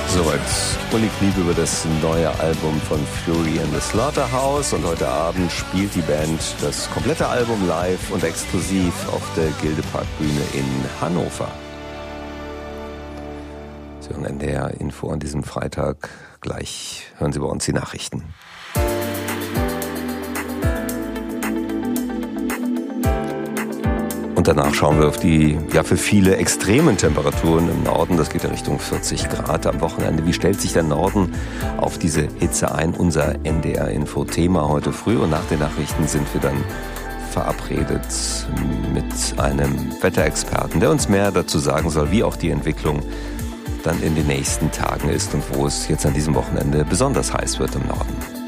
Soweit Uli Kniep über das neue Album von Fury and the Slaughterhouse, und heute Abend spielt die Band das komplette Album live und exklusiv auf der Gildepark-Bühne in Hannover. Sie hören NDR Info an diesem Freitag. Gleich hören Sie bei uns die Nachrichten. Und danach schauen wir auf die, für viele extremen Temperaturen im Norden. Das geht ja Richtung 40 Grad am Wochenende. Wie stellt sich der Norden auf diese Hitze ein? Unser NDR-Info-Thema heute früh. Und nach den Nachrichten sind wir dann verabredet mit einem Wetterexperten, der uns mehr dazu sagen soll, wie auch die Entwicklung dann in den nächsten Tagen ist und wo es jetzt an diesem Wochenende besonders heiß wird im Norden.